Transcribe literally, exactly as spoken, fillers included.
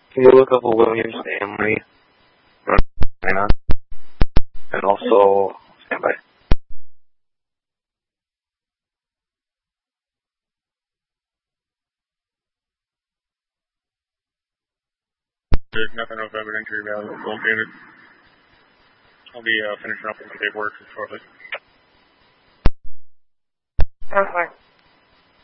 Can you look up a William Stanley? And also, stand by. There's nothing of evidentiary value located. I'll be uh, finishing up with the paperwork shortly. That's fine.